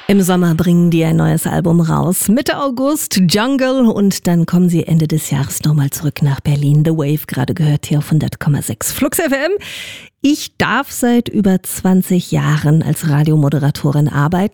Im Sommer bringen die ein neues Album raus. Mitte August Jungle und dann kommen sie Ende des Jahres nochmal zurück nach Berlin. The Wave, gerade gehört hier auf 100,6 Flux FM. Ich darf seit über 20 Jahren als Radiomoderatorin arbeiten.